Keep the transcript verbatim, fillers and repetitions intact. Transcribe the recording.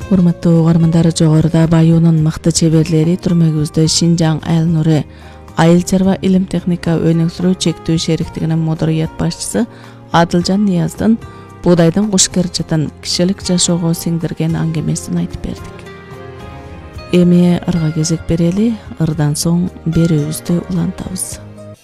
Урматтуу угармандар, жогоруда Баюунун мыкты чеберлери түрмөгүбүздө Шинжаң Айыл Нуры Айыл чарба илим техника өнүктүрүү чектүү шериктигинин модерият башчысы Адылжан Нияздын буудайдын куш кырчытын кишилик жашоого сиңдирген аңгемесин айтып бердик. Эми ырга кезек берели, ырдан соң берүүбүздү улантабыз.